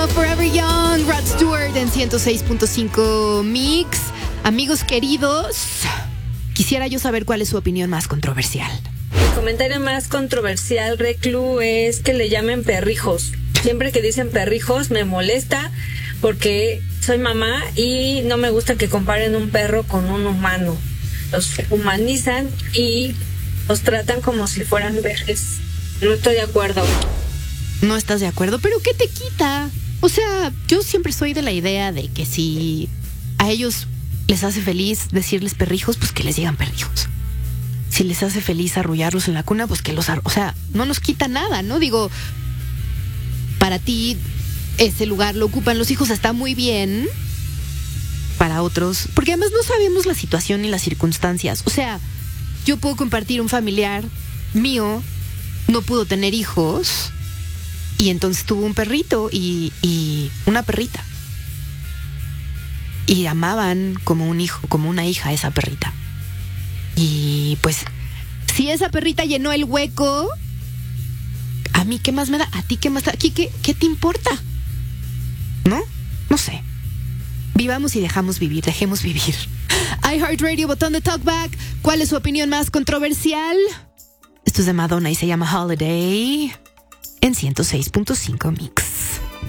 Forever Young, Rod Stewart en 106.5 Mix. Amigos queridos, quisiera yo saber cuál es su opinión más controversial. El comentario más controversial, Reclu, es que le llamen perrijos. Siempre que dicen perrijos me molesta porque soy mamá y no me gusta que comparen un perro con un humano. Los humanizan y los tratan como si fueran bebés. No estoy de acuerdo. No estás de acuerdo, pero ¿qué te quita? O sea, yo siempre soy de la idea de que si a ellos les hace feliz decirles perrijos, pues que les digan perrijos. Si les hace feliz arrullarlos en la cuna, pues que o sea, no nos quita nada, ¿no? Digo, para ti ese lugar lo ocupan los hijos, está muy bien. Para otros, porque además no sabemos la situación ni las circunstancias. O sea, yo puedo compartir un familiar mío, no pudo tener hijos y entonces tuvo un perrito y una perrita. Y amaban como un hijo, como una hija a esa perrita. Y pues, si esa perrita llenó el hueco, ¿a mí qué más me da? ¿A ti qué más da? ¿Qué te importa? ¿No? No sé. Vivamos y dejemos vivir. iHeartRadio, botón de talkback. ¿Cuál es su opinión más controversial? Esto es de Madonna y se llama Holiday en 106.5 Mix.